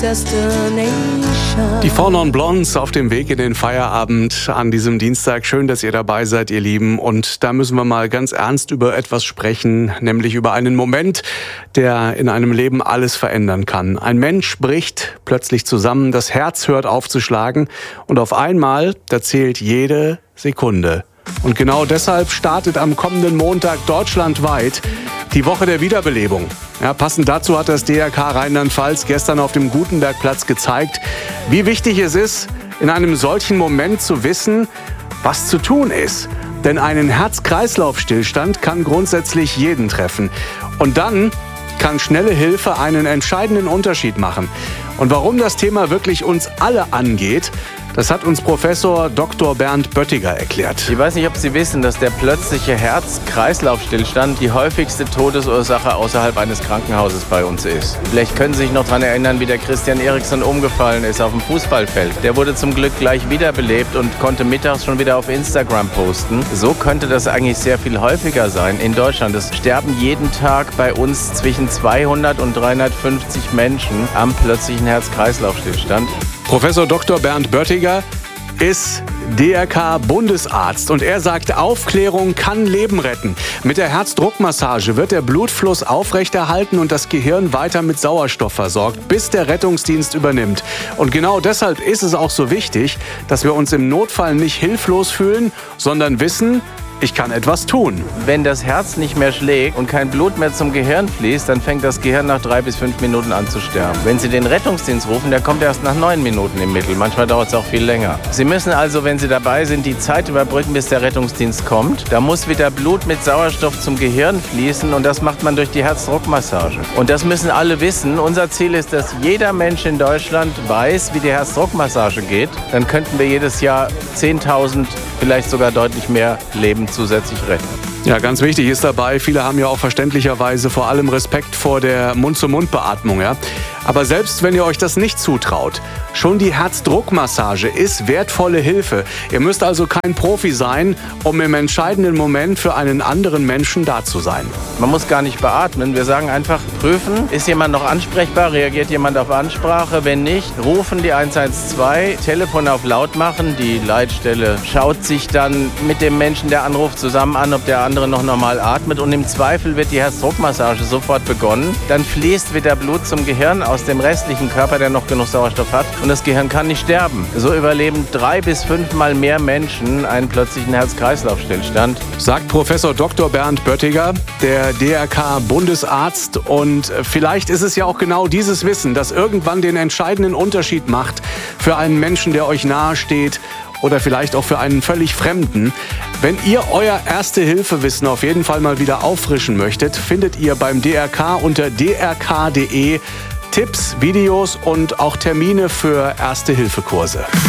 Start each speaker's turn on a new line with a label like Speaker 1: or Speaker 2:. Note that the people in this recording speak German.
Speaker 1: Die Four Non Blondes auf dem Weg in den Feierabend an diesem Dienstag. Schön, dass ihr dabei seid, ihr Lieben. Und da müssen wir mal ganz ernst über etwas sprechen, nämlich über einen Moment, der in einem Leben alles verändern kann. Ein Mensch bricht plötzlich zusammen, das Herz hört auf zu schlagen und auf einmal, da zählt jede Sekunde. Und genau deshalb startet am kommenden Montag deutschlandweit die Woche der Wiederbelebung. Ja, passend dazu hat das DRK Rheinland-Pfalz gestern auf dem Gutenbergplatz gezeigt, wie wichtig es ist, in einem solchen Moment zu wissen, was zu tun ist. Denn einen Herz-Kreislauf-Stillstand kann grundsätzlich jeden treffen. Und dann kann schnelle Hilfe einen entscheidenden Unterschied machen. Und warum das Thema wirklich uns alle angeht, das hat uns Professor Dr. Bernd Böttiger erklärt.
Speaker 2: Ich weiß nicht, ob Sie wissen, dass der plötzliche Herz-Kreislauf-Stillstand die häufigste Todesursache außerhalb eines Krankenhauses bei uns ist. Vielleicht können Sie sich noch daran erinnern, wie der Christian Eriksen umgefallen ist auf dem Fußballfeld. Der wurde zum Glück gleich wiederbelebt und konnte mittags schon wieder auf Instagram posten. So könnte das eigentlich sehr viel häufiger sein in Deutschland. Es sterben jeden Tag bei uns zwischen 200 und 350 Menschen am plötzlichen Herz-Kreislauf-Stillstand.
Speaker 1: Professor Dr. Bernd Böttiger ist DRK-Bundesarzt und er sagt, Aufklärung kann Leben retten. Mit der Herzdruckmassage wird der Blutfluss aufrechterhalten und das Gehirn weiter mit Sauerstoff versorgt, bis der Rettungsdienst übernimmt. Und genau deshalb ist es auch so wichtig, dass wir uns im Notfall nicht hilflos fühlen, sondern wissen, ich kann etwas tun.
Speaker 2: Wenn das Herz nicht mehr schlägt und kein Blut mehr zum Gehirn fließt, dann fängt das Gehirn nach 3 bis 5 Minuten an zu sterben. Wenn Sie den Rettungsdienst rufen, der kommt erst nach 9 Minuten im Mittel. Manchmal dauert es auch viel länger. Sie müssen also, wenn Sie dabei sind, die Zeit überbrücken, bis der Rettungsdienst kommt. Da muss wieder Blut mit Sauerstoff zum Gehirn fließen und das macht man durch die Herzdruckmassage. Und das müssen alle wissen. Unser Ziel ist, dass jeder Mensch in Deutschland weiß, wie die Herzdruckmassage geht. Dann könnten wir jedes Jahr 10.000, vielleicht sogar deutlich mehr Leben zusätzlich retten.
Speaker 1: Ja, ganz wichtig ist dabei, viele haben ja auch verständlicherweise vor allem Respekt vor der Mund-zu-Mund-Beatmung. Ja? Aber selbst wenn ihr euch das nicht zutraut, schon die Herzdruckmassage ist wertvolle Hilfe. Ihr müsst also kein Profi sein, um im entscheidenden Moment für einen anderen Menschen da zu sein.
Speaker 2: Man muss gar nicht beatmen. Wir sagen einfach, prüfen, ist jemand noch ansprechbar, reagiert jemand auf Ansprache? Wenn nicht, rufen die 112, Telefon auf laut machen, die Leitstelle schaut sich dann mit dem Menschen, der anruft, zusammen an, ob der andere noch normal atmet und im Zweifel wird die Herzdruckmassage sofort begonnen. Dann fließt wieder Blut zum Gehirn aus dem restlichen Körper, der noch genug Sauerstoff hat und das Gehirn kann nicht sterben. So überleben 3 bis 5 Mal mehr Menschen einen plötzlichen Herz-Kreislauf-Stillstand.
Speaker 1: Sagt Professor Dr. Bernd Böttiger, der DRK-Bundesarzt. Und vielleicht ist es ja auch genau dieses Wissen, das irgendwann den entscheidenden Unterschied macht für einen Menschen, der euch nahe steht oder vielleicht auch für einen völlig Fremden. Wenn ihr euer Erste-Hilfe-Wissen auf jeden Fall mal wieder auffrischen möchtet, findet ihr beim DRK unter drk.de Tipps, Videos und auch Termine für Erste-Hilfe-Kurse.